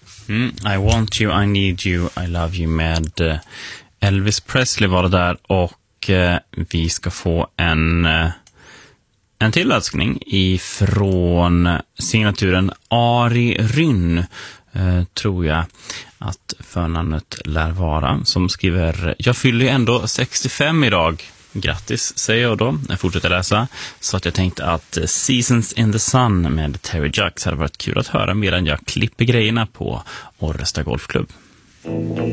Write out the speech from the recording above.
I want you, I need you, I love you med Elvis Presley var det där, och vi ska få en till önskning ifrån signaturen Ari Rynn, tror jag att förnamnet lär vara, som skriver: jag fyller ju ändå 65 idag. Grattis, säger jag då. Jag fortsätter läsa. Så att jag tänkte att Seasons in the Sun med Terry Jacks hade varit kul att höra medan jag klipper grejerna på Orresta Golfklubb.